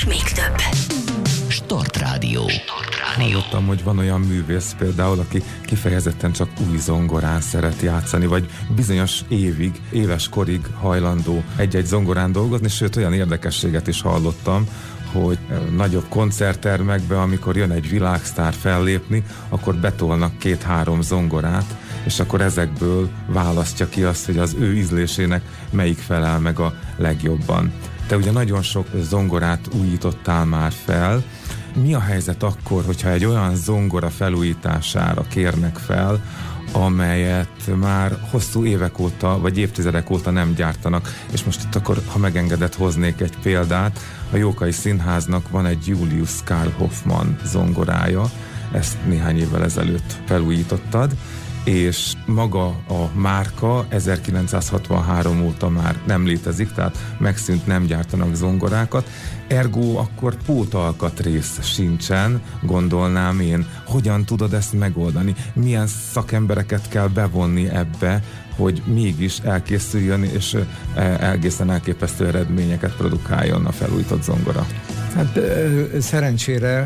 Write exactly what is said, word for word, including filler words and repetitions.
és még több. Start Rádió. Hallottam, hogy van olyan művész például, aki kifejezetten csak új zongorán szeret játszani, vagy bizonyos évig, éves korig hajlandó egy-egy zongorán dolgozni, sőt olyan érdekességet is hallottam, hogy nagyobb koncerttermekbe, amikor jön egy világsztár fellépni, akkor betolnak két-három zongorát, és akkor ezekből választja ki azt, hogy az ő ízlésének melyik felel meg a legjobban. Te ugye nagyon sok zongorát újítottál már fel. Mi a helyzet akkor, hogyha egy olyan zongora felújítására kérnek fel, amelyet már hosszú évek óta, vagy évtizedek óta nem gyártanak, és most itt akkor, ha megengedett, hoznék egy példát. A Jókai Színháznak van egy Julius Karl Hoffmann zongorája, ezt néhány évvel ezelőtt felújítottad, és maga a márka ezerkilencszázhatvanhárom óta már nem létezik, tehát megszűnt, nem gyártanak zongorákat, ergo akkor pótalkatrész sincsen, gondolnám én. Hogyan tudod ezt megoldani? Milyen szakembereket kell bevonni ebbe, hogy mégis elkészüljön, és egészen elképesztő eredményeket produkáljon a felújított zongora? Hát szerencsére